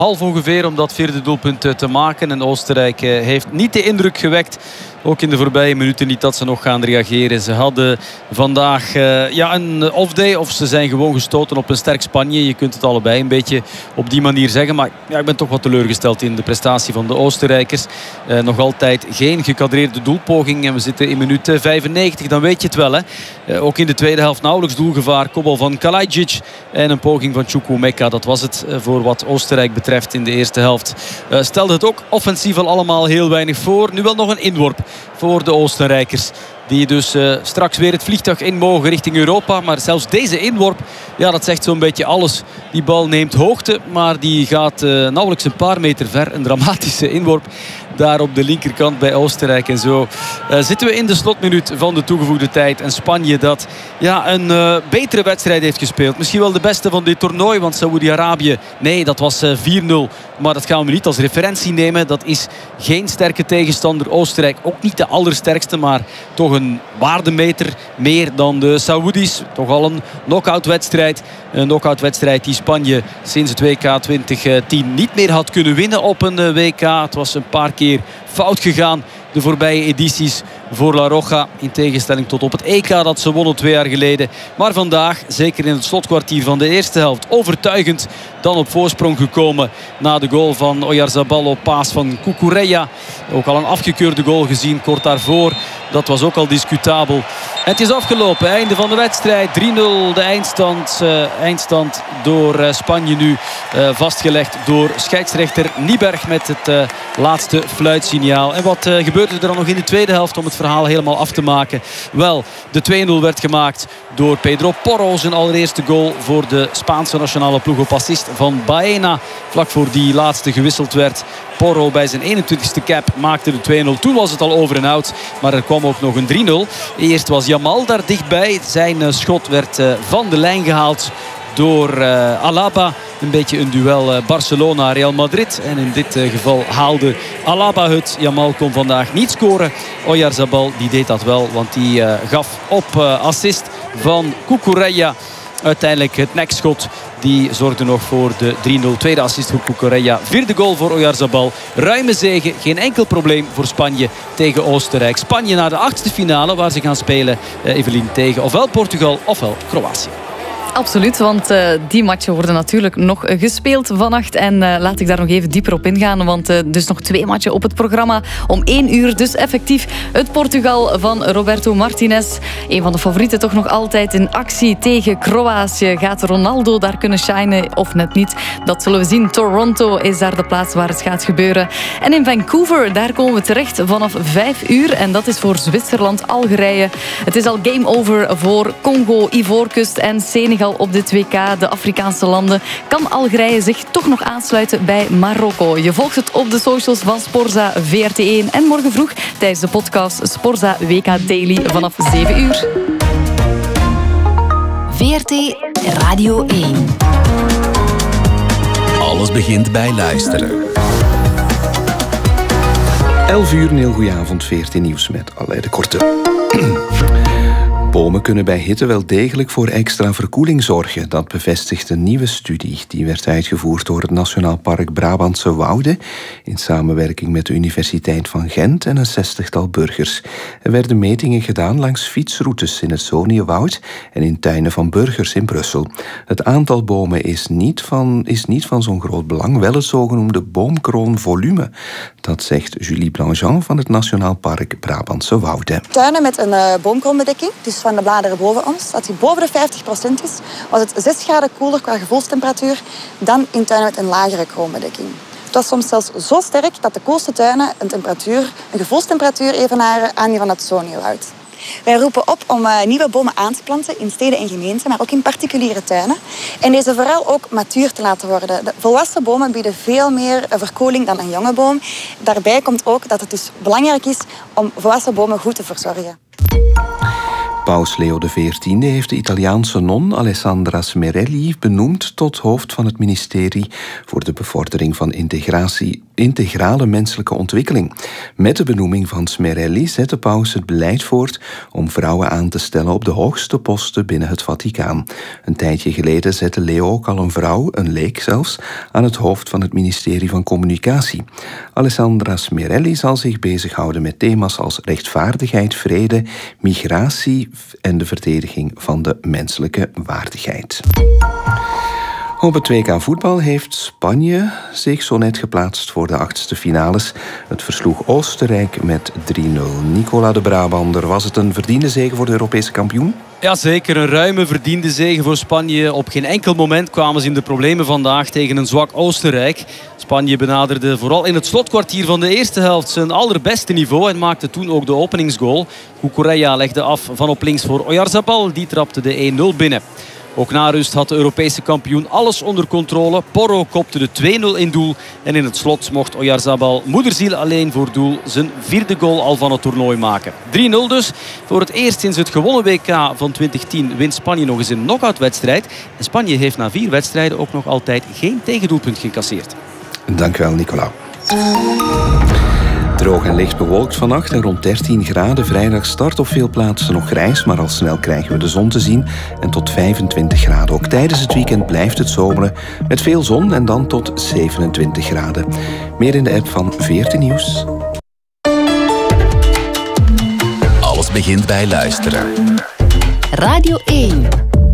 half ongeveer om dat vierde doelpunt te maken. En Oostenrijk heeft niet de indruk gewekt, ook in de voorbije minuten niet, dat ze nog gaan reageren. Ze hadden vandaag een off-day, of ze zijn gewoon gestoten op een sterk Spanje. Je kunt het allebei een beetje op die manier zeggen. Maar ik ben toch wat teleurgesteld in de prestatie van de Oostenrijkers. Nog altijd geen gecadreerde doelpoging. En we zitten in minuut 95, dan weet je het wel. Hè. Ook in de tweede helft nauwelijks doelgevaar. Kopbal van Kalajic en een poging van Chukwuemeka. Dat was het voor wat Oostenrijk betreft in de eerste helft. Stelde het ook offensief al allemaal heel weinig voor. Nu wel nog een inworp voor de Oostenrijkers, die dus straks weer het vliegtuig in mogen richting Europa. Maar zelfs deze inworp, ja, dat zegt zo'n beetje alles. Die bal neemt hoogte, maar die gaat nauwelijks een paar meter ver. Een dramatische inworp daar op de linkerkant bij Oostenrijk. En zo zitten we in de slotminuut van de toegevoegde tijd. En Spanje dat een betere wedstrijd heeft gespeeld. Misschien wel de beste van dit toernooi. Want Saoedi-Arabië, nee, dat was 4-0. Maar dat gaan we niet als referentie nemen. Dat is geen sterke tegenstander. Oostenrijk ook niet de allersterkste, maar toch een waardemeter meer dan de Saoedi's. Toch al een knock-out-wedstrijd. Een knock-out-wedstrijd die Spanje sinds het WK 2010 niet meer had kunnen winnen op een WK. Het was een paar keer fout gegaan de voorbije edities voor La Roja. In tegenstelling tot op het EK dat ze wonnen 2 jaar geleden. Maar vandaag, zeker in het slotkwartier van de eerste helft, overtuigend dan op voorsprong gekomen na de goal van Oyarzabal op paas van Cucurella. Ook al een afgekeurde goal gezien kort daarvoor. Dat was ook al discutabel. En het is afgelopen. Einde van de wedstrijd. 3-0 de eindstand door Spanje nu vastgelegd door scheidsrechter Nieberg met het laatste fluitsignaal. En wat gebeurde er dan nog in de tweede helft om het verhaal helemaal af te maken? Wel, de 2-0 werd gemaakt door Pedro Porro. Zijn allereerste goal voor de Spaanse nationale ploeg op assist van Baena. Vlak voor die laatste gewisseld werd. Porro bij zijn 21ste cap maakte de 2-0. Toen was het al over en out. Maar er kwam ook nog een 3-0. Eerst was Yamal daar dichtbij. Zijn schot werd van de lijn gehaald door Alaba. Een beetje een duel Barcelona-Real Madrid. En in dit geval haalde Alaba het. Yamal kon vandaag niet scoren. Oyarzabal die deed dat wel. Want die gaf op assist van Cucurella uiteindelijk het nekschot. Die zorgde nog voor de 3-0. Tweede assist voor Cucurella. Vierde goal voor Oyarzabal. Ruime zege. Geen enkel probleem voor Spanje tegen Oostenrijk. Spanje naar de 8e finale waar ze gaan spelen, Evelien, tegen ofwel Portugal ofwel Kroatië. Absoluut, want die matchen worden natuurlijk nog gespeeld vannacht. En laat ik daar nog even dieper op ingaan. Want dus nog 2 matchen op het programma. Om 1 uur dus effectief het Portugal van Roberto Martinez. Een van de favorieten toch nog altijd in actie tegen Kroatië. Gaat Ronaldo daar kunnen shinen of net niet? Dat zullen we zien. Toronto is daar de plaats waar het gaat gebeuren. En in Vancouver, daar komen we terecht vanaf 5 uur. En dat is voor Zwitserland, Algerije. Het is al game over voor Congo, Ivoorkust en Senegal op dit WK. De Afrikaanse landen. Kan Algerije zich toch nog aansluiten bij Marokko? Je volgt het op de socials van Sporza VRT1 en morgen vroeg tijdens de podcast Sporza WK Daily vanaf 7 uur. VRT Radio 1. Alles begint bij luisteren. 11 uur, een heel goeie avond. VRT Nieuws met Alain de Korte. Bomen kunnen bij hitte wel degelijk voor extra verkoeling zorgen. Dat bevestigt een nieuwe studie. Die werd uitgevoerd door het Nationaal Park Brabantse Wouden in samenwerking met de Universiteit van Gent en een 60-tal burgers. Er werden metingen gedaan langs fietsroutes in het Zoniewoud en in tuinen van burgers in Brussel. Het aantal bomen is niet van zo'n groot belang, wel het zogenoemde boomkroonvolume. Dat zegt Julie Blanjean van het Nationaal Park Brabantse Wouden. Tuinen met een boomkroonbedekking, dus van de bladeren boven ons, dat die boven de 50% is, was het 6 graden koeler qua gevoelstemperatuur dan in tuinen met een lagere kroonbedekking. Het was soms zelfs zo sterk dat de koelste tuinen een gevoelstemperatuur evenaren aan die van het Zoniewoud. Wij roepen op om nieuwe bomen aan te planten in steden en gemeenten, maar ook in particuliere tuinen. En deze vooral ook matuur te laten worden. De volwassen bomen bieden veel meer verkoeling dan een jonge boom. Daarbij komt ook dat het dus belangrijk is om volwassen bomen goed te verzorgen. Paus Leo XIV heeft de Italiaanse non Alessandra Smerelli benoemd tot hoofd van het ministerie voor de bevordering van integratie, integrale menselijke ontwikkeling. Met de benoeming van Smerelli zet de paus het beleid voort om vrouwen aan te stellen op de hoogste posten binnen het Vaticaan. Een tijdje geleden zette Leo ook al een vrouw, een leek zelfs, aan het hoofd van het ministerie van Communicatie. Alessandra Smerelli zal zich bezighouden met thema's als rechtvaardigheid, vrede, migratie en de verdediging van de menselijke waardigheid. Op het WK voetbal heeft Spanje zich zo net geplaatst voor de 8e finales. Het versloeg Oostenrijk met 3-0. Nicola de Brabander, was het een verdiende zege voor de Europese kampioen? Ja, zeker. Een ruime verdiende zege voor Spanje. Op geen enkel moment kwamen ze in de problemen vandaag tegen een zwak Oostenrijk. Spanje benaderde vooral in het slotkwartier van de eerste helft zijn allerbeste niveau en maakte toen ook de openingsgoal. Cucurella legde af van op links voor Oyarzabal. Die trapte de 1-0 binnen. Ook na rust had de Europese kampioen alles onder controle. Porro kopte de 2-0 in doel. En in het slot mocht Oyarzabal moederziel alleen voor doel zijn 4e goal al van het toernooi maken. 3-0 dus. Voor het eerst sinds het gewonnen WK van 2010 wint Spanje nog eens een knock-outwedstrijd. En Spanje heeft na 4 wedstrijden ook nog altijd geen tegendoelpunt gecasseerd. Dank u wel, Nicola. Droog en licht bewolkt vannacht en rond 13 graden. Vrijdag start op veel plaatsen nog grijs, maar al snel krijgen we de zon te zien. En tot 25 graden. Ook tijdens het weekend blijft het zomeren met veel zon en dan tot 27 graden. Meer in de app van VRT Nieuws. Alles begint bij luisteren. Radio 1.